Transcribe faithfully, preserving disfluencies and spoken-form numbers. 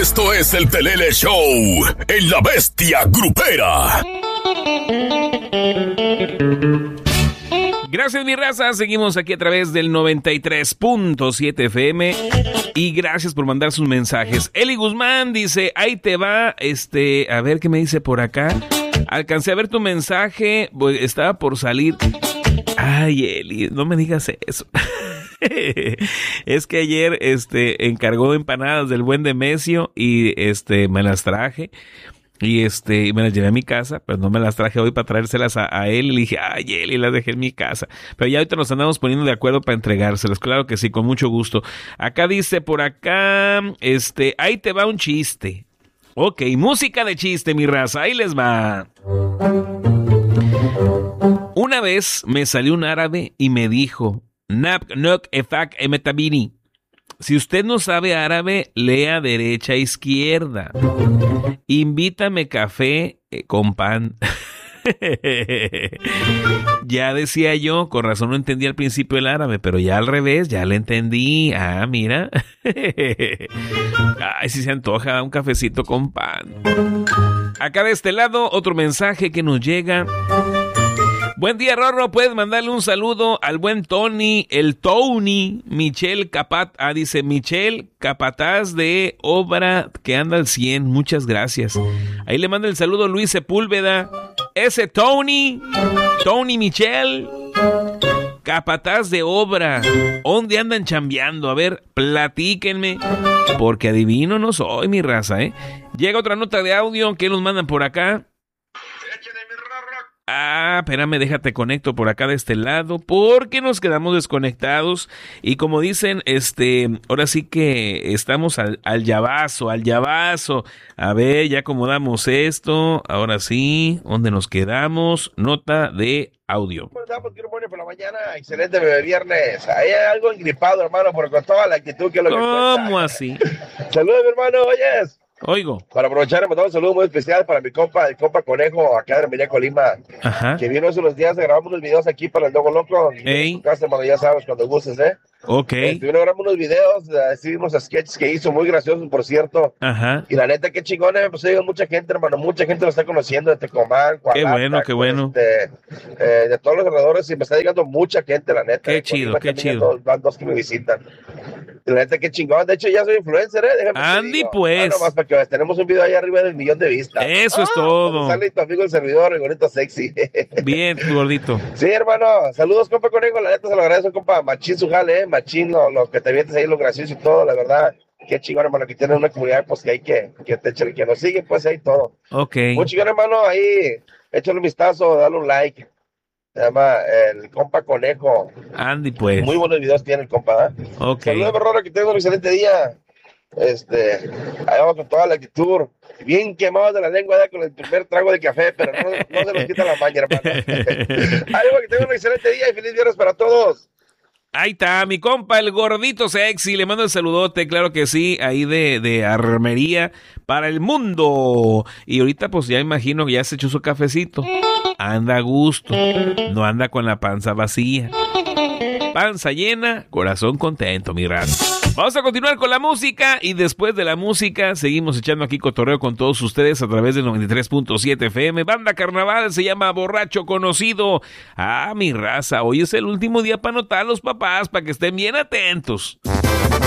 Esto es el Telele Show en La Bestia Grupera. Gracias, mi raza. Seguimos aquí a través del noventa y tres punto siete F M. Y gracias por mandar sus mensajes. Eli Guzmán dice, ahí te va, este, a ver qué me dice por acá. Alcancé a ver tu mensaje, estaba por salir. Ay, Eli, no me digas eso. Es que ayer, este, encargó empanadas del buen Demesio y, este, me las traje. Y este, me las llevé a mi casa, pero no me las traje hoy para traérselas a, a él. Y le dije, ay, Eli, las dejé en mi casa. Pero ya ahorita nos andamos poniendo de acuerdo para entregárselas. Claro que sí, con mucho gusto. Acá dice, por acá, este, ahí te va un chiste. Ok, música de chiste, mi raza, ahí les va. Una vez me salió un árabe y me dijo, Nap nok efak emetabini. Si usted no sabe árabe, lea derecha, izquierda. Invítame café eh, con pan. Ya decía yo, con razón no entendía al principio el árabe, pero ya al revés, ya le entendí. Ah, mira. Ay, si se antoja un cafecito con pan. Acá de este lado, otro mensaje que nos llega. Buen día, Rorro. Puedes mandarle un saludo al buen Tony, el Tony, Michelle Capat. Ah, dice Michelle Capataz de Obra que anda al cien. Muchas gracias. Ahí le manda el saludo Luis Sepúlveda. Ese Tony, Tony Michelle, Capataz de Obra. ¿Dónde andan chambeando? A ver, platíquenme. Porque adivino no soy, mi raza, ¿eh? Llega otra nota de audio que nos mandan por acá. Ah, espérame, déjate conecto por acá de este lado porque nos quedamos desconectados y como dicen, este, ahora sí que estamos al, al llavazo, al llavazo. A ver, ya acomodamos esto, ahora sí, ¿dónde nos quedamos? Nota de audio. ¿Cómo estamos? Quiero poner por la mañana, excelente bebé viernes. Ahí hay algo engripado, hermano, pero con toda la actitud que es lo que cuenta. ¿Cómo así? Saludos, mi hermano, oyes. Oigo. Para aprovechar, le mandamos un saludo muy especial para mi compa, el compa Conejo, acá de Hermería, Colima. Ajá. Que vino hace unos días, grabamos unos videos aquí para el Logo Loco. Ey. En tu casa, hermano, ya sabes, cuando gustes, ¿eh? Ok. Este, vino a grabar unos videos, así unos sketches que hizo, muy graciosos, por cierto. Ajá. Y la neta, qué chingón, eh, pues llegó mucha gente, hermano, mucha gente lo está conociendo de Tecomán, Coahuila. Qué bueno, qué bueno. Este, eh, de todos los alrededores, y me está llegando mucha gente, la neta. Qué eh, chido, Colima, qué también, chido. Dos, van dos que me visitan. Y la neta, qué chingón. De hecho, ya soy influencer, ¿eh? Déjame Andy, te digo. pues. Ah, nomás para que veas, tenemos un video ahí arriba del millón de vistas. Eso es Ah, todo. Sale tu amigo el servidor, el bonito sexy. Bien, gordito. Sí, hermano. Saludos, compa Conejo. La neta se lo agradezco, compa. Machín su jale, ¿eh? Machín lo, lo que te vientes ahí, lo gracioso y todo, la verdad. Qué chingón, hermano, que tiene una comunidad, pues, que hay que, que te echen, que nos sigue, pues, ahí todo. Ok. Muy chingón, hermano, ahí, échale un vistazo, dale un like. Se llama el compa Conejo. Andy, pues. Muy buenos videos tiene el compa, ¿eh? Ok. Saludos, Rorro, que tengas un excelente día. Este, ahí vamos con toda la actitud. Bien quemados de la lengua ya con el primer trago de café, pero no, no se nos quita la maña, hermano. Ahí va, que tengan un excelente día y feliz viernes para todos. Ahí está, mi compa, el gordito sexy. Le mando el saludote, claro que sí, ahí de, de armería para el mundo. Y ahorita, pues ya imagino que ya se echó su cafecito. Anda a gusto, no anda con la panza vacía. Panza llena, corazón contento, mi raza. Vamos a continuar con la música y después de la música seguimos echando aquí cotorreo con todos ustedes a través del noventa y tres punto siete F M. Banda Carnaval se llama Borracho Conocido. Ah, mi raza, hoy es el último día para anotar a los papás para que estén bien atentos.